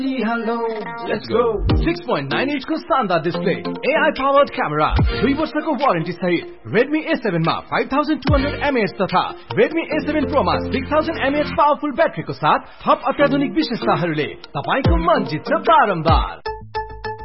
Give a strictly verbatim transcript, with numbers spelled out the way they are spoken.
Hello, let's go. six point nine inch को शानदार display, A I powered camera, दुई वर्षको वारेन्टी सहित Redmi A seven मा five thousand two hundred milliamp hours तथा Redmi A seven Pro मा six thousand milliamp hours powerful ब्याट्रीको साथ थप अत्याधुनिक विशेषताहरूले तपाईको मन जित्छ बारम्बार।